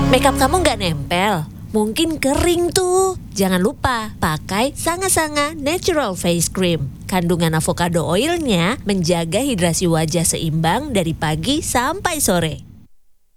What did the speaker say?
Makeup kamu nggak nempel? Mungkin kering tuh. Jangan lupa pakai Sanga-Sanga Natural Face Cream. Kandungan avocado oilnya menjaga hidrasi wajah seimbang dari pagi sampai sore.